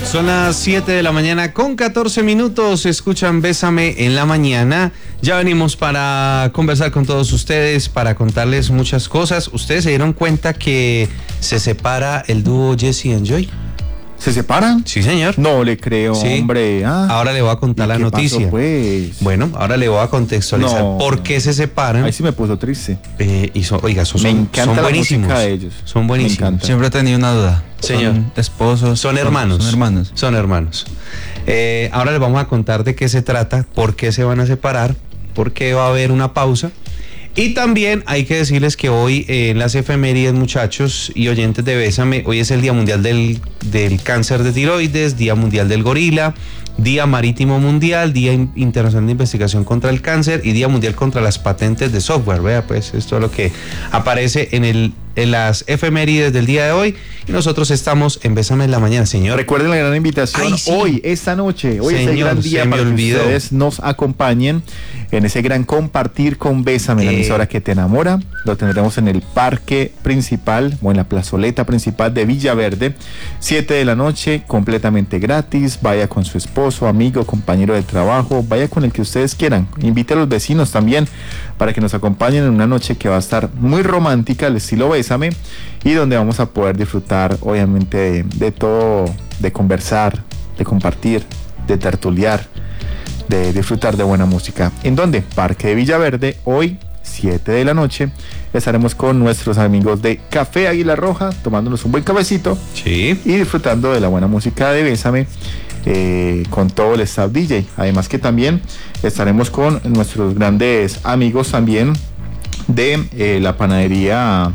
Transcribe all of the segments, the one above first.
Son las 7 de la mañana con 14 minutos. Escuchan Bésame en la mañana. Ya venimos para conversar con todos ustedes, para contarles muchas cosas. ¿Ustedes se dieron cuenta que se separa el dúo Jesse and Joy? ¿Se separan? Sí, señor. No le creo, sí. Hombre. Ahora le voy a contar la noticia. Pasó, pues? Bueno, ahora le voy a contextualizar por qué se separan. Ahí sí me puso triste. Me encanta la música de ellos. Son buenísimos. Siempre he tenido una duda. Señor. ¿Son esposos? Son hermanos. Son hermanos. Son hermanos. Ahora les vamos a contar de qué se trata, por qué se van a separar, por qué va a haber una pausa. Y también hay que decirles que hoy en las efemérides, muchachos y oyentes de Bésame, hoy es el Día Mundial del Cáncer de Tiroides, Día Mundial del Gorila, Día Marítimo Mundial, Día Internacional de Investigación contra el Cáncer y Día Mundial contra las Patentes de Software. Vea, pues esto es lo que aparece en las efemérides del día de hoy. Y nosotros estamos en Bésame en la mañana, señor. Recuerden la gran invitación. Sí. Hoy, esta noche, hoy señor, es el gran día para que ustedes nos acompañen en ese gran compartir con Bésame, la emisora que te enamora. Lo tendremos en el parque principal o en la plazoleta principal de Villaverde, 7 de la noche, completamente gratis. Vaya con su esposo, amigo, compañero de trabajo, vaya con el que ustedes quieran. Invite a los vecinos también para que nos acompañen en una noche que va a estar muy romántica, al estilo Bésame, y donde vamos a poder disfrutar obviamente de todo, de conversar, de compartir, de tertuliar, de disfrutar de buena música. ¿En dónde? Parque de Villaverde, hoy 7 de la noche. Estaremos con nuestros amigos de Café Águila Roja, tomándonos un buen cafecito, sí, y disfrutando de la buena música de Bésame, con todo el staff DJ. Además que también estaremos con nuestros grandes amigos también de la panadería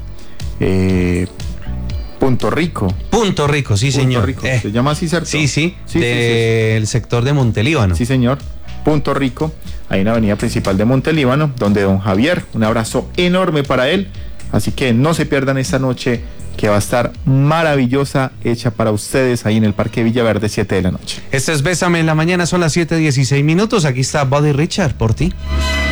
Punto Rico. Punto Rico, sí, señor. Rico. ¿Se llama así, cierto? Sí, del sector de Montelíbano. Sí, señor. Punto Rico, ahí en la avenida principal de Montelíbano, donde don Javier, un abrazo enorme para él. Así que no se pierdan esta noche, que va a estar maravillosa, hecha para ustedes ahí en el Parque Villaverde, 7 de la noche. Este es Bésame en la mañana, son las 7:16 minutos. Aquí está Buddy Richard por ti.